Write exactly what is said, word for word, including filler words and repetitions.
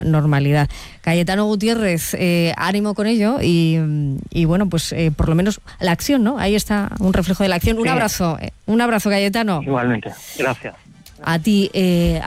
normalidad. Cayetano Gutiérrez, eh, ánimo con ello y, y bueno, pues eh, por lo menos la acción, ¿no? Ahí está un reflejo de la acción. Un Sí. abrazo, un abrazo, Cayetano. Igualmente, gracias. A ti. Eh,